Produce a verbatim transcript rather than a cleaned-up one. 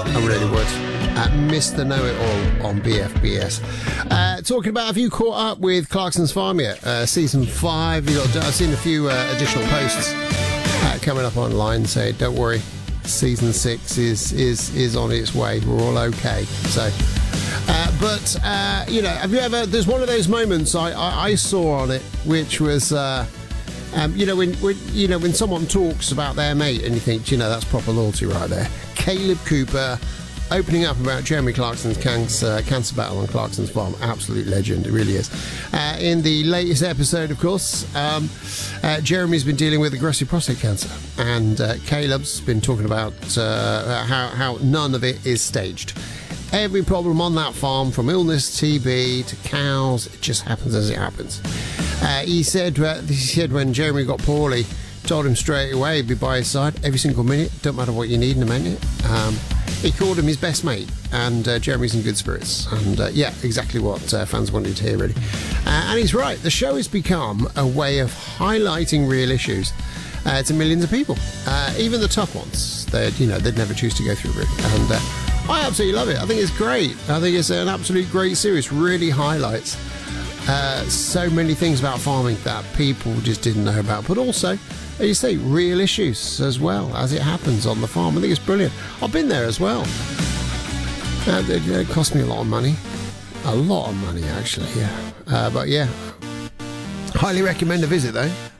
I really would. Uh, Mister Know-It-All on B F B S. Uh, talking about, have you caught up with Clarkson's Farm yet? Uh, season five. You got, I've seen a few uh, additional posts uh, coming up online saying, don't worry, season six is, is, is on its way. We're all okay. So, uh, but, uh, you know, have you ever, there's one of those moments I, I, I saw on it, which was, uh, um, you know, when, when, you know, when someone talks about their mate and you think, you know, that's proper loyalty right there. Caleb Cooper opening up about Jeremy Clarkson's cancer, cancer battle on Clarkson's Farm. Absolute legend, it really is. Uh, in the latest episode, of course, um, uh, Jeremy's been dealing with aggressive prostate cancer, and uh, Caleb's been talking about uh, how, how none of it is staged. Every problem on that farm, from illness, T B to cows, it just happens as it happens. Uh, he said, uh, he said when Jeremy got poorly, told him straight away, be by his side every single minute, don't matter what you need in a minute. Um, he called him his best mate, and uh, Jeremy's in good spirits. And uh, yeah, exactly what uh, fans wanted to hear, really. Uh, and he's right, the show has become a way of highlighting real issues uh, to millions of people, uh, even the tough ones. They'd, you know, they'd never choose to go through, really. And uh, I absolutely love it. I think it's great. I think it's an absolute great series. Really highlights uh, so many things about farming that people just didn't know about, but also, as you say, real issues as well as it happens on the farm. I think it's brilliant. I've been there as well. Uh, it, it cost me a lot of money. A lot of money, actually, yeah. Uh, but yeah, highly recommend a visit, though.